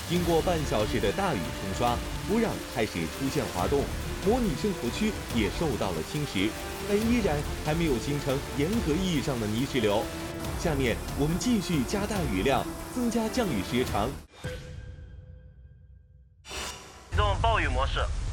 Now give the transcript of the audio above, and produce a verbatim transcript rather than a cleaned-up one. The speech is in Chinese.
经过半小时的大雨冲刷，土壤开始出现滑动，模拟生活区也受到了侵蚀，但依然还没有形成严格意义上的泥石流。下面我们继续加大雨量，增加降雨时长。 启动暴雨模式。